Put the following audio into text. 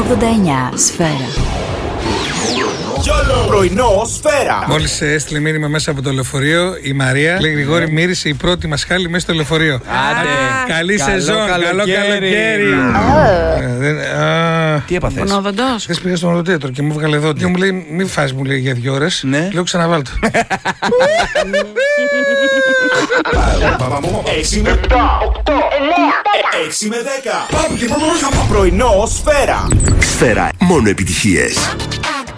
89 Σφαίρα. Πρωινό Σφαίρα. Μόλις έστειλε μήνυμα μέσα από το λεωφορείο η Μαρία. Λέει Γρηγόρη, μύρισε η πρώτη μασχάλη μέσα στο λεωφορείο. Καλή σεζόν, καλό καλοκαίρι. Τι έπαθες? Μονόδοντος. Θες πήγα στον οδοντίατρο και μου βγάλε δόντια. Μου λέει μη φας, μου λέει για 2 ώρες. Λέω ξαναβάλτο. 6 με 7, 8, 9, 6 με 10. Πρωινό Σφαίρα. Σφαίρα, μόνο επιτυχίες.